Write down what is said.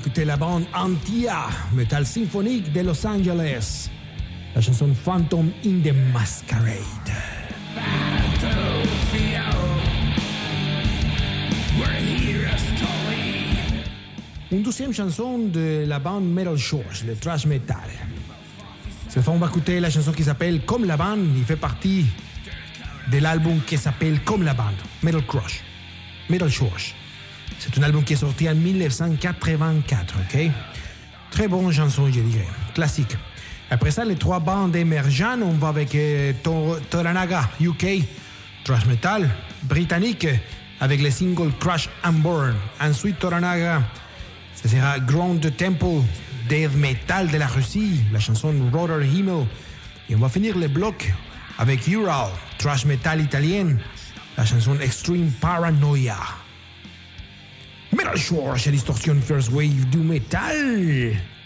Écoutez la bande Antia, métal symphonique de Los Angeles. La chanson Phantom in the Masquerade. Une deuxième chanson de la bande Metal Church, le thrash metal. Cette fois, on va écouter la chanson qui s'appelle Comme la bande. Il fait partie de l'album qui s'appelle Comme la bande, Metal Crush, Metal Church. C'est un album qui est sorti en 1984, ok? Très bonne chanson, je dirais. Classique. Après ça, les trois bandes émergentes, on va avec Toranaga, UK, thrash metal, britannique, avec le single Crash and Burn. Ensuite, Toranaga, ce sera Ground Temple, death metal de la Russie, la chanson Rotor Himmel. Et on va finir le bloc avec Ural, thrash metal italien, la chanson Extreme Paranoia. Metal Church, la distorsion first wave du metal.